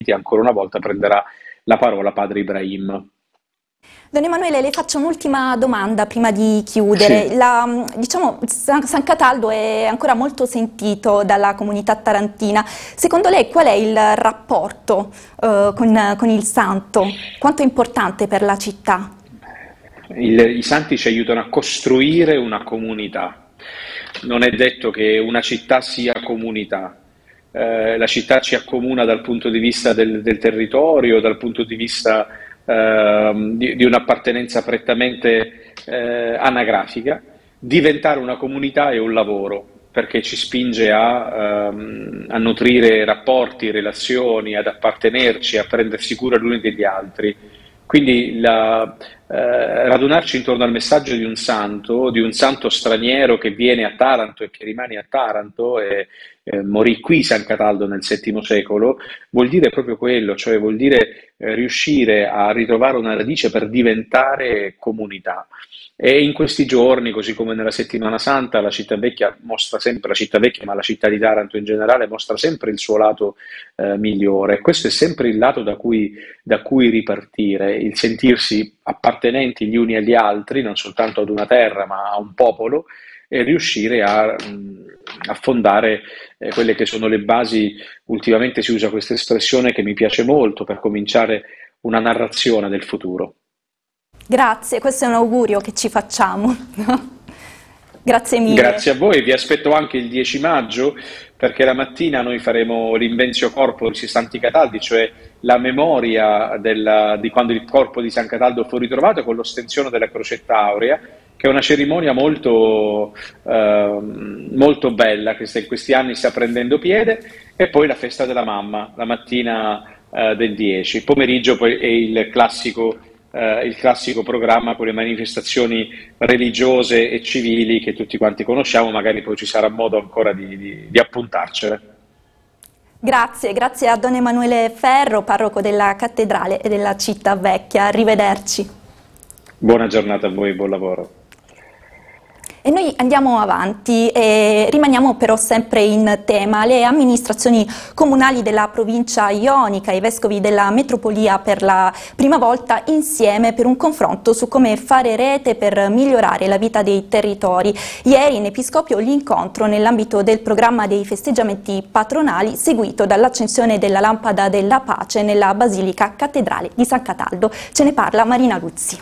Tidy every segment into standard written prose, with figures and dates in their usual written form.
ancora una volta prenderà la parola padre Ibrahim. Don Emanuele, le faccio un'ultima domanda prima di chiudere. Sì. Diciamo, San Cataldo è ancora molto sentito dalla comunità tarantina. Secondo lei qual è il rapporto con il santo? Quanto è importante per la città? I santi ci aiutano a costruire una comunità. Non è detto che una città sia comunità. La città ci accomuna dal punto di vista del territorio, dal punto di vista di un'appartenenza prettamente anagrafica. Diventare una comunità è un lavoro perché ci spinge a nutrire rapporti, relazioni, ad appartenerci, a prendersi cura gli uni degli altri. Quindi radunarci intorno al messaggio di un santo straniero che viene a Taranto e che rimane a Taranto e morì qui San Cataldo nel VII secolo, vuol dire proprio quello, cioè vuol dire riuscire a ritrovare una radice per diventare comunità. E in questi giorni, così come nella Settimana Santa, la città vecchia mostra sempre, la città vecchia, ma la città di Taranto in generale, mostra sempre il suo lato migliore. Questo è sempre il lato da cui ripartire, il sentirsi appartenenti gli uni agli altri, non soltanto ad una terra, ma a un popolo, e riuscire a fondare quelle che sono le basi. Ultimamente si usa questa espressione che mi piace molto per cominciare una narrazione del futuro. Grazie, questo è un augurio che ci facciamo. Grazie mille. Grazie a voi, vi aspetto anche il 10 maggio perché la mattina noi faremo l'Inventio Corporis Santi Cataldi, cioè la memoria di quando il corpo di San Cataldo fu ritrovato con l'ostensione della Crocetta Aurea, che è una cerimonia molto bella che in questi anni sta prendendo piede, e poi la festa della mamma, la mattina del 10. Il pomeriggio poi è il classico programma con le manifestazioni religiose e civili che tutti quanti conosciamo, magari poi ci sarà modo ancora di appuntarcene. Grazie a Don Emanuele Ferro, parroco della cattedrale e della città vecchia. Arrivederci. Buona giornata a voi, buon lavoro. E noi andiamo avanti e rimaniamo però sempre in tema. Le amministrazioni comunali della provincia ionica e i vescovi della metropolia per la prima volta insieme per un confronto su come fare rete per migliorare la vita dei territori. Ieri in Episcopio l'incontro nell'ambito del programma dei festeggiamenti patronali seguito dall'accensione della lampada della pace nella Basilica Cattedrale di San Cataldo. Ce ne parla Marina Luzzi.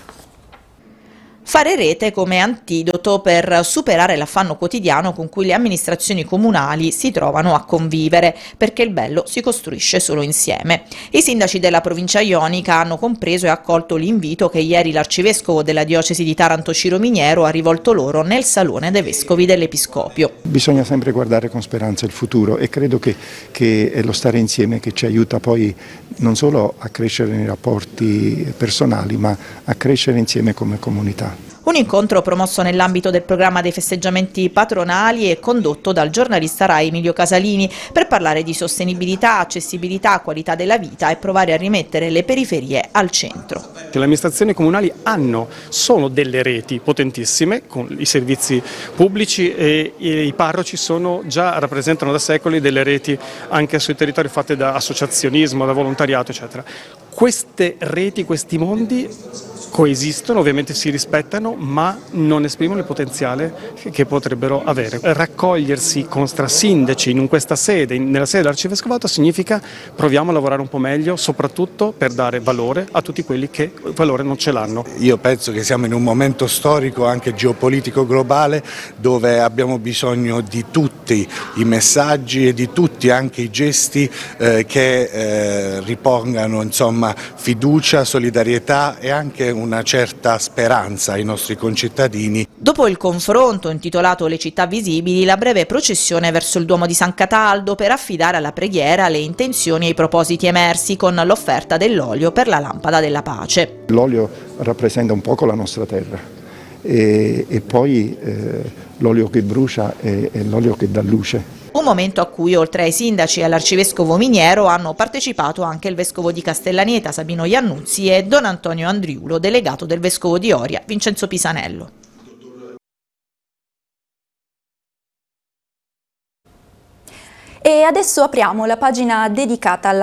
Fare rete come antidoto per superare l'affanno quotidiano con cui le amministrazioni comunali si trovano a convivere, perché il bello si costruisce solo insieme. I sindaci della provincia ionica hanno compreso e accolto l'invito che ieri l'arcivescovo della diocesi di Taranto Ciro Miniero ha rivolto loro nel Salone dei Vescovi dell'Episcopio. Bisogna sempre guardare con speranza il futuro e credo che è lo stare insieme che ci aiuta poi non solo a crescere nei rapporti personali, ma a crescere insieme come comunità. Un incontro promosso nell'ambito del programma dei festeggiamenti patronali e condotto dal giornalista Rai Emilio Casalini per parlare di sostenibilità, accessibilità, qualità della vita e provare a rimettere le periferie al centro. Le amministrazioni comunali sono delle reti potentissime con i servizi pubblici e i parroci rappresentano da secoli delle reti anche sui territori fatte da associazionismo, da volontariato, eccetera. Queste reti, questi mondi coesistono, ovviamente si rispettano, ma non esprimono il potenziale che potrebbero avere. Raccogliersi con strasindaci in questa sede, nella sede dell'Arcivescovato, significa proviamo a lavorare un po' meglio, soprattutto per dare valore a tutti quelli che valore non ce l'hanno. Io penso che siamo in un momento storico anche geopolitico globale dove abbiamo bisogno di tutti i messaggi e di tutti anche i gesti che ripongano fiducia, solidarietà e anche una certa speranza ai nostri concittadini. Dopo il confronto intitolato Le città visibili, la breve processione verso il Duomo di San Cataldo per affidare alla preghiera le intenzioni e i propositi emersi con l'offerta dell'olio per la lampada della pace. L'olio rappresenta un poco la nostra terra e poi l'olio che brucia è l'olio che dà luce. Un momento a cui oltre ai sindaci e all'arcivescovo Miniero hanno partecipato anche il vescovo di Castellaneta Sabino Iannuzzi e Don Antonio Andriulo, delegato del vescovo di Oria Vincenzo Pisanello. E adesso apriamo la pagina dedicata alla